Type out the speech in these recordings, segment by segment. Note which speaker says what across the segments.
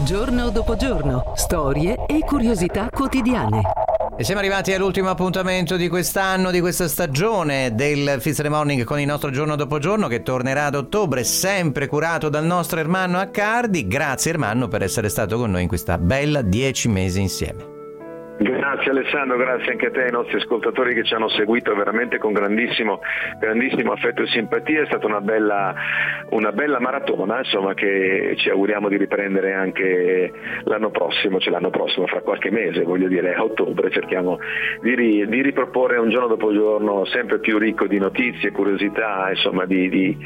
Speaker 1: Giorno dopo giorno, storie e curiosità quotidiane.
Speaker 2: E siamo arrivati all'ultimo appuntamento di quest'anno, di questa stagione del Fifth Morning con il nostro Giorno dopo giorno, che tornerà ad ottobre, sempre curato dal nostro Ermanno Accardi. Grazie Ermanno per essere stato con noi in questa bella 10 mesi insieme.
Speaker 3: Grazie Alessandro, grazie anche a te e ai nostri ascoltatori che ci hanno seguito veramente con grandissimo affetto e simpatia. È stata una bella maratona, insomma, che ci auguriamo di riprendere anche l'anno prossimo, fra qualche mese, voglio dire a ottobre. Cerchiamo di riproporre un giorno dopo giorno sempre più ricco di notizie, curiosità, insomma di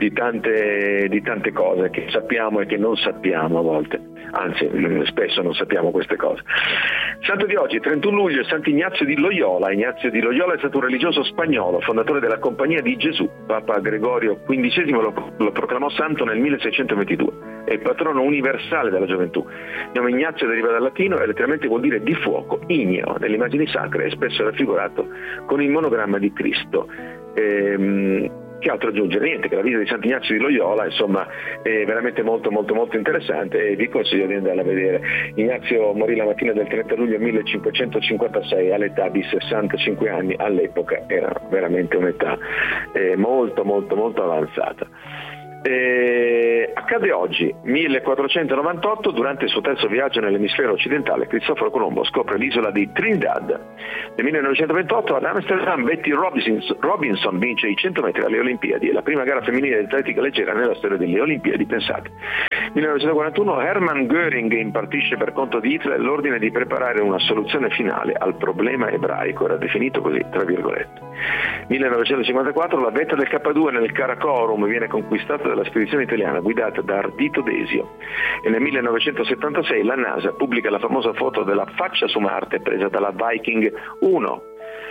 Speaker 3: tante cose che sappiamo e che non sappiamo a volte, anzi spesso non sappiamo queste cose. Santo di oggi, 31 luglio, è Sant'Ignazio di Loyola. Ignazio di Loyola è stato un religioso spagnolo, fondatore della Compagnia di Gesù. Papa Gregorio XV lo proclamò santo nel 1622. È il patrono universale della gioventù. Il nome Ignazio deriva dal latino e letteralmente vuol dire di fuoco, igneo. Nelle immagini sacre è spesso raffigurato con il monogramma di Cristo. Che altro aggiungere? Niente, che la vita di Sant'Ignazio di Loyola, insomma, è veramente molto interessante e vi consiglio di andarla a vedere. Ignazio morì la mattina del 30 luglio 1556 all'età di 65 anni. All'epoca era veramente un'età molto avanzata. Accade oggi, 1498, durante il suo terzo viaggio nell'emisfero occidentale, Cristoforo Colombo scopre l'isola di Trinidad. Nel 1928 ad Amsterdam Betty Robinson vince i 100 metri alle Olimpiadi, è la prima gara femminile di atletica leggera nella storia delle Olimpiadi, pensate. 1941 Hermann Göring impartisce per conto di Hitler l'ordine di preparare una soluzione finale al problema ebraico, era definito così, tra virgolette. 1954 la vetta del K2 nel Karakorum viene conquistata dalla spedizione italiana guidata da Ardito Desio, e nel 1976 la NASA pubblica la famosa foto della faccia su Marte presa dalla Viking 1.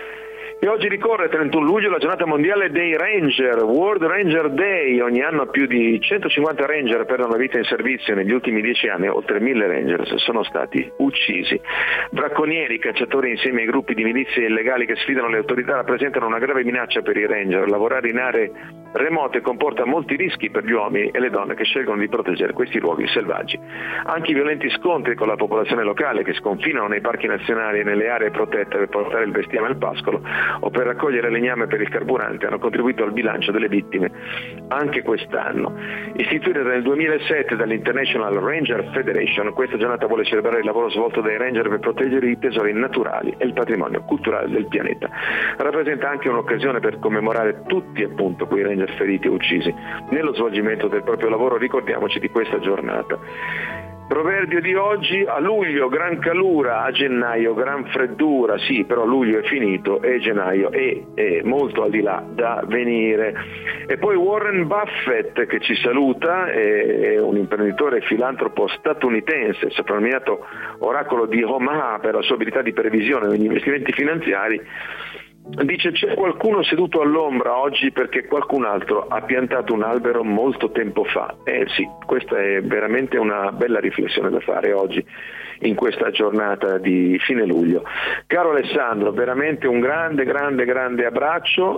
Speaker 3: E oggi ricorre 31 luglio la giornata mondiale dei Ranger, World Ranger Day. Ogni anno più di 150 Ranger perdono la vita in servizio. Negli ultimi 10 anni oltre 1000 Rangers sono stati uccisi. Bracconieri, cacciatori insieme ai gruppi di milizie illegali che sfidano le autorità rappresentano una grave minaccia per i Ranger. Lavorare in aree remote comporta molti rischi per gli uomini e le donne che scelgono di proteggere questi luoghi selvaggi. Anche i violenti scontri con la popolazione locale che sconfinano nei parchi nazionali e nelle aree protette per portare il bestiame al pascolo o per raccogliere legname per il carburante hanno contribuito al bilancio delle vittime anche quest'anno. Istituita nel 2007 dall'International Ranger Federation, questa giornata vuole celebrare il lavoro svolto dai Ranger per proteggere i tesori naturali e il patrimonio culturale del pianeta. Rappresenta anche un'occasione per commemorare tutti appunto quei Ranger feriti e uccisi. Nello svolgimento del proprio lavoro ricordiamoci di questa giornata. Proverbio di oggi: a luglio gran calura, a gennaio gran freddura. Sì, però luglio è finito e gennaio è molto al di là da venire. E poi Warren Buffett che ci saluta, è un imprenditore e filantropo statunitense, soprannominato oracolo di Omaha per la sua abilità di previsione negli investimenti finanziari. Dice: c'è qualcuno seduto all'ombra oggi perché qualcun altro ha piantato un albero molto tempo fa. Sì, questa è veramente una bella riflessione da fare oggi in questa giornata di fine luglio. Caro Alessandro, veramente un grande abbraccio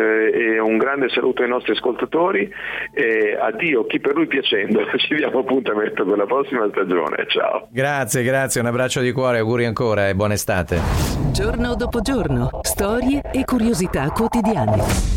Speaker 3: e un grande saluto ai nostri ascoltatori e addio chi per lui piacendo. Ci diamo appuntamento con la prossima stagione. Ciao.
Speaker 2: Grazie, un abbraccio di cuore, auguri ancora e buona estate.
Speaker 1: Giorno dopo giorno, storie e curiosità quotidiane.